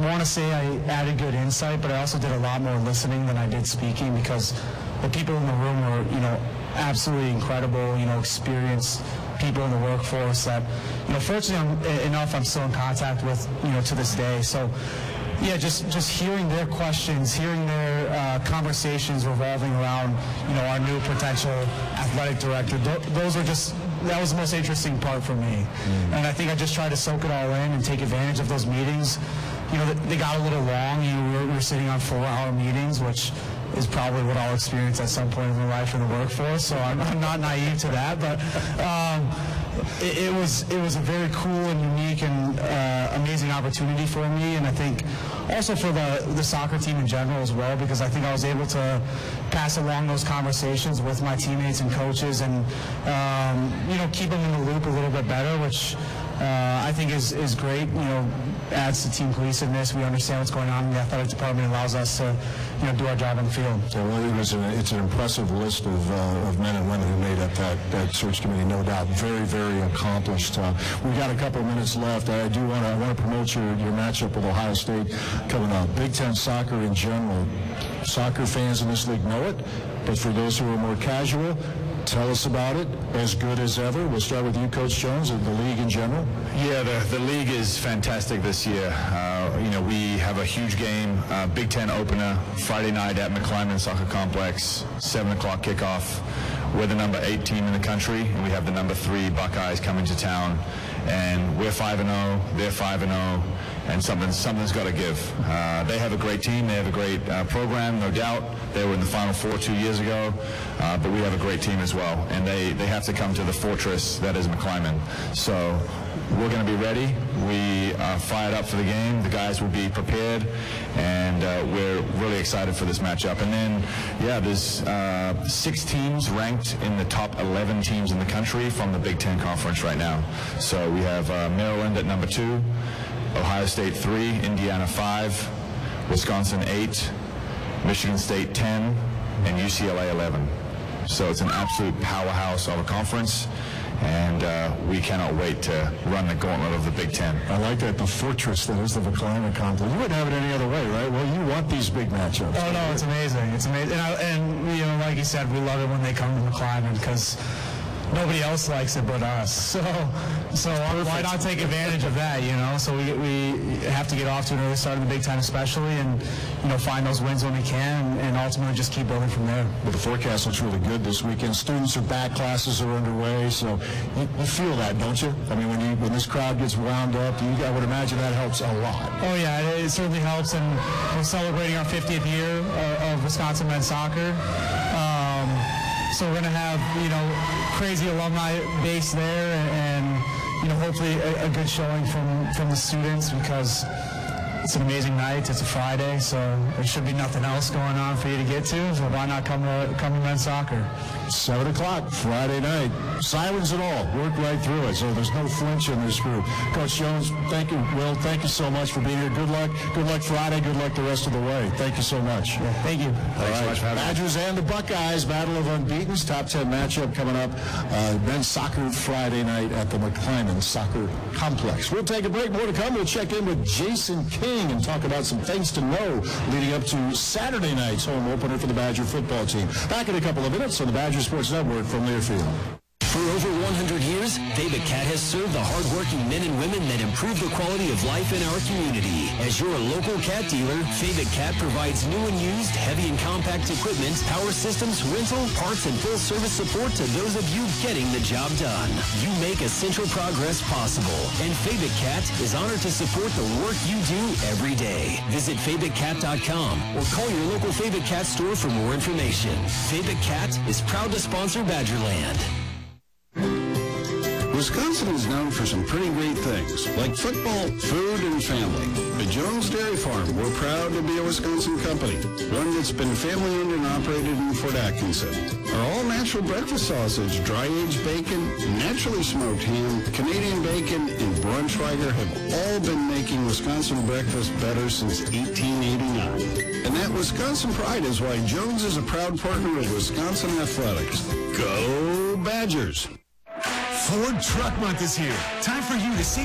want to say I added good insight, but I also did a lot more listening than I did speaking because the people in the room were, absolutely incredible, experienced people in the workforce that, fortunately enough, I'm still in contact with, to this day. So, yeah, just hearing their questions, hearing their conversations revolving around, our new potential athletic director. That was the most interesting part for me. And I think I just tried to soak it all in and take advantage of those meetings. They got a little long. We were sitting on 4-hour meetings, which is probably what I'll experience at some point in my life in the workforce. So I'm not naive to that, but it was a very cool and unique and amazing opportunity for me, and I think also for the soccer team in general as well, because I think I was able to pass along those conversations with my teammates and coaches, and keep them in the loop a little bit better, which I think is great. Adds to team cohesiveness. We understand what's going on in the athletic department. It allows us to do our job on the field. Yeah, well, it's an impressive list of men and women who made up that search committee, no doubt. Very, very accomplished. We've got a couple of minutes left. I want to promote your matchup with Ohio State coming up. Big Ten soccer in general. Soccer fans in this league know it, but for those who are more casual, tell us about it. As good as ever. We'll start with you, Coach Jones, and the league in general. Yeah, the league is fantastic this year. We have a huge game, Big Ten opener, Friday night at McClymonds Soccer Complex, 7 o'clock kickoff. We're the number 8 team in the country, and we have the number 3 Buckeyes coming to town. And we're 5-0, they're 5-0, and something's got to give. They have a great team. They have a great program, no doubt. They were in the Final Four 2 years ago, but we have a great team as well. And they have to come to the fortress that is McClymonds. So we're going to be ready. We are fired up for the game. The guys will be prepared, and we're really excited for this matchup. And then, there's 6 teams ranked in the top 11 teams in the country from the Big Ten Conference right now. So we have Maryland at number 2, Ohio State 3, Indiana 5, Wisconsin 8, Michigan State 10, and UCLA 11. So it's an absolute powerhouse of a conference, and we cannot wait to run the gauntlet of the Big Ten. I like that, the fortress that is the McClymonds Complex. You wouldn't have it any other way, right? Well, you want these big matchups. Oh, no, it's amazing. It's amazing. And like you said, we love it when they come to McClymonds because nobody else likes it but us. So why not take advantage of that, So we have to get off to an early start in the Big Ten especially, and, find those wins when we can, and ultimately just keep building from there. But the forecast looks really good this weekend. Students are back, classes are underway, so you feel that, don't you? I mean, when this crowd gets wound up, I would imagine that helps a lot. Oh, yeah, it certainly helps, and we're celebrating our 50th year of Wisconsin men's soccer. So we're going to have, crazy alumni base there, and hopefully a good showing from the students, because it's an amazing night. It's a Friday, so there should be nothing else going on for you to get to. So why not come to men's soccer? 7 o'clock Friday night. Silence at all. Work right through it. So there's no flinch in this group. Coach Jones, thank you. Will, thank you so much for being here. Good luck. Good luck Friday. Good luck the rest of the way. Thank you so much. Yeah, thank you. Thanks so much for having me. Badgers and the Buckeyes, battle of unbeatens. Top 10 matchup coming up. Men's soccer Friday night at the McClymonds Soccer Complex. We'll take a break. More to come. We'll check in with Jason King and talk about some things to know leading up to Saturday night's home opener for the Badger football team. Back in a couple of minutes on the Badger Sports Network from Learfield. For over 100 years, Fabic Cat has served the hardworking men and women that improve the quality of life in our community. As your local cat dealer, Fabic Cat provides new and used heavy and compact equipment, power systems, rental, parts, and full service support to those of you getting the job done. You make essential progress possible, and Fabic Cat is honored to support the work you do every day. Visit FabicCat.com or call your local Fabic Cat store for more information. Fabic Cat is proud to sponsor Badgerland. Wisconsin is known for some pretty great things, like football, food, and family. At Jones Dairy Farm, we're proud to be a Wisconsin company, one that's been family-owned and operated in Fort Atkinson. Our all-natural breakfast sausage, dry-aged bacon, naturally smoked ham, Canadian bacon, and Braunschweiger have all been making Wisconsin breakfast better since 1889. And that Wisconsin pride is why Jones is a proud partner of Wisconsin Athletics. Go Badgers! Ford Truck Month is here. Time for you to see